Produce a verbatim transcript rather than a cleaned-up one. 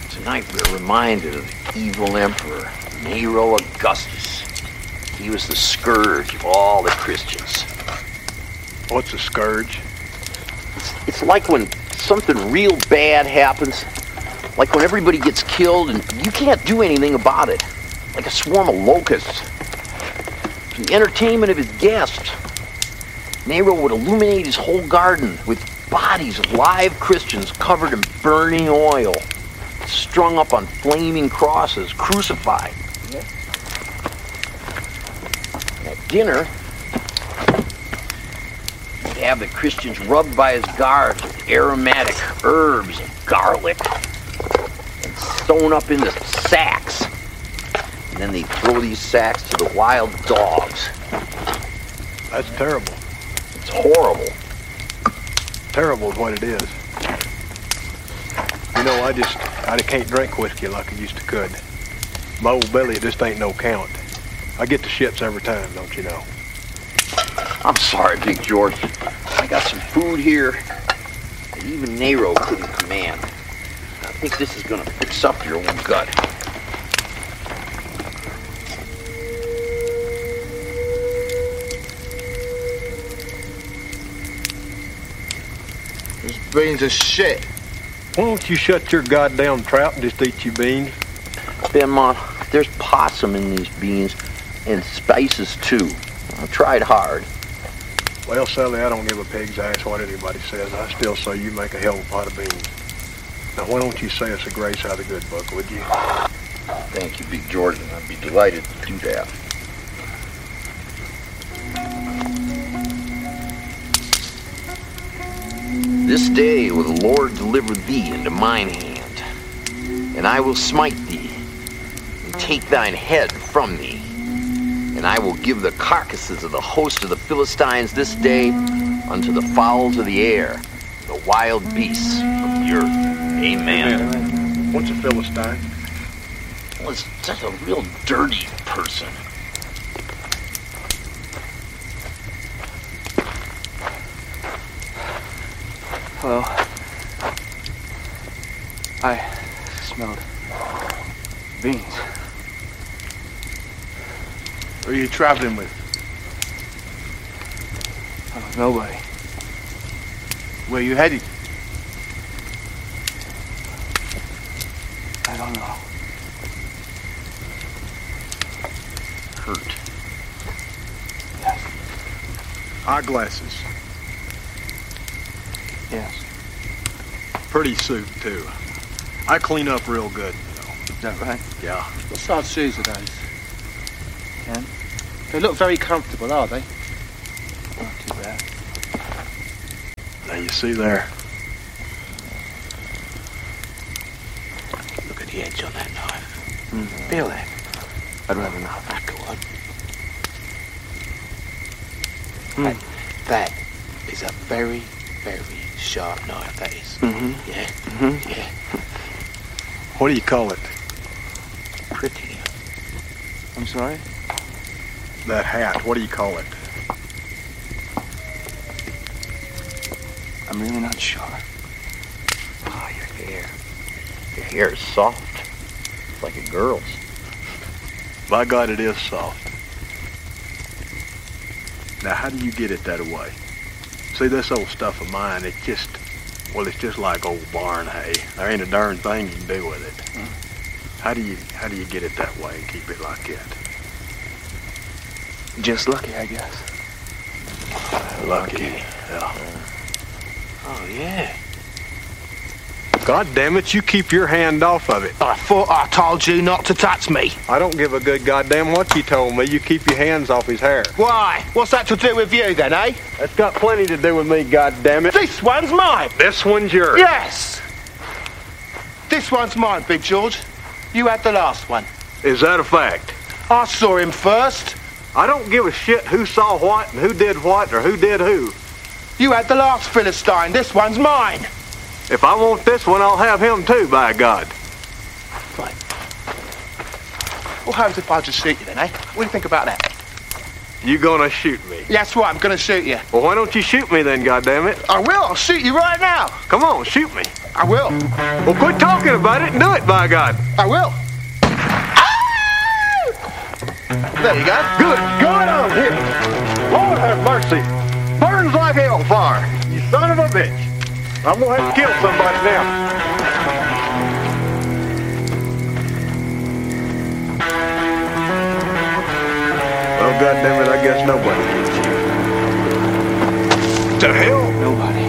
Tonight we're reminded of the evil emperor, Nero Augustus. He was the scourge of all the Christians. What's a scourge? It's, it's like when something real bad happens, like when everybody gets killed and you can't do anything about it, like a swarm of locusts. For the entertainment of his guests, Nero would illuminate his whole garden with bodies of live Christians covered in burning oil, strung up on flaming crosses, crucified. At dinner, he'd have the Christians rubbed by his guards with aromatic herbs and garlic and sewn up into sacks. And then they'd throw these sacks to the wild dogs. That's terrible. It's horrible. Terrible is what it is. You know, I just, I can't drink whiskey like I used to could. My old belly, it just ain't no count. I get the shits every time, don't you know? I'm sorry, Big George. I got some food here that even Nero couldn't command. I think this is gonna fix up your old gut. This beans are shit. Why don't you shut your goddamn trap and just eat your beans? Benmont, there's possum in these beans and spices too. I tried hard. Well, Sally, I don't give a pig's ass what anybody says. I still say you make a hell of a pot of beans. Now, why don't you say us a grace out of the good book, would you? Thank you, Big George, and I'd be delighted to do that. This day will the Lord deliver thee into mine hand, and I will smite thee, and take thine head from thee, and I will give the carcasses of the host of the Philistines this day unto the fowls of the air, the wild beasts of the earth. Amen. Amen. What's a Philistine? Well, it's just a real dirty person. Hello. I smelled beans. Who are you traveling with? Oh, nobody. Where are you headed? I don't know. Hurt. Yes. Eyeglasses. Yes. Pretty suit, too. I clean up real good, you know. Is that right? Yeah. What size shoes are those? Ten? They look very comfortable, are they? Not too bad. Now, you see there. Look at the edge on that knife. Mm. Feel that? I'd rather not. Ah, go on. Mm. That, that is a very, very sharp knife, that is. Mm-hmm. Yeah? Mm-hmm. Yeah. What do you call it? Pretty. I'm sorry? That hat, what do you call it? I'm really not sure. Oh, your hair. Your hair is soft. It's like a girl's. By God, it is soft. Now, how do you get it that way? See, this old stuff of mine, it just, well, it's just like old barn hay. There ain't a darn thing you can do with it. Mm. How do you, how do you get it that way and keep it like that? Just lucky, I guess. Lucky, yeah. Oh, yeah. God damn it, you keep your hand off of it. I thought I told you not to touch me. I don't give a good goddamn what you told me. You keep your hands off his hair. Why? What's that to do with you then, eh? That's got plenty to do with me, goddamn it. This one's mine. This one's yours. Yes. This one's mine, Big George. You had the last one. Is that a fact? I saw him first. I don't give a shit who saw what and who did what or who did who. You had the last Philistine. This one's mine. If I want this one, I'll have him too, by God. Right. What happens if I just shoot you then, eh? What do you think about that? You gonna shoot me? That's right, I'm gonna shoot you. Well, why don't you shoot me then, goddammit? I will. I'll shoot you right now. Come on, shoot me. I will. Well, quit talking about it and do it, by God. I will. There you go. Good God on him. Lord have mercy. Burns like hellfire. You son of a bitch. I'm gonna have to kill somebody now. Well, goddammit, I guess nobody gets you. To hell? Nobody.